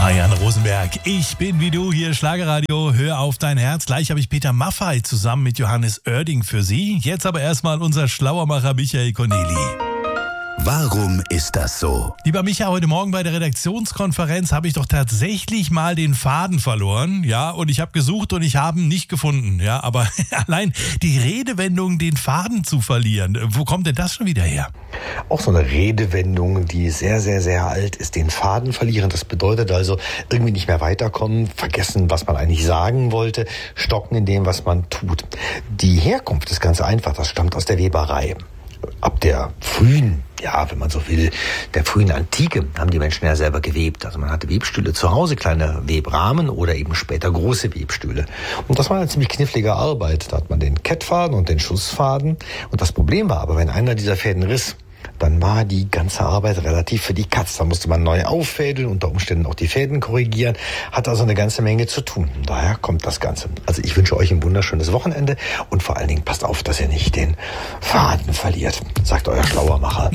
Marianne Rosenberg, ich bin wie du, hier Schlagerradio, hör auf dein Herz. Gleich habe ich Peter Maffay zusammen mit Johannes Oerding für Sie. Jetzt aber erstmal unser Schlauermacher Michael Corneli. Warum ist das so? Lieber Micha, heute Morgen bei der Redaktionskonferenz habe ich doch tatsächlich mal den Faden verloren. Ja, und ich habe gesucht und ich habe ihn nicht gefunden. Ja, aber allein die Redewendung, den Faden zu verlieren, wo kommt denn das schon wieder her? Auch so eine Redewendung, die sehr, sehr, sehr alt ist. Den Faden verlieren, das bedeutet also irgendwie nicht mehr weiterkommen, vergessen, was man eigentlich sagen wollte, stocken in dem, was man tut. Die Herkunft ist ganz einfach, das stammt aus der Weberei. Ab der frühen, ja, wenn man so will, der frühen Antike haben die Menschen ja selber gewebt. Also man hatte Webstühle zu Hause, kleine Webrahmen oder eben später große Webstühle. Und das war eine ziemlich knifflige Arbeit. Da hat man den Kettfaden und den Schussfaden. Und das Problem war aber, wenn einer dieser Fäden riss, dann war die ganze Arbeit relativ für die Katz. Da musste man neu auffädeln, unter Umständen auch die Fäden korrigieren. Hat also eine ganze Menge zu tun. Daher kommt das Ganze. Also ich wünsche euch ein wunderschönes Wochenende und vor allen Dingen passt auf, dass ihr nicht den Faden verliert, sagt euer Schlauermacher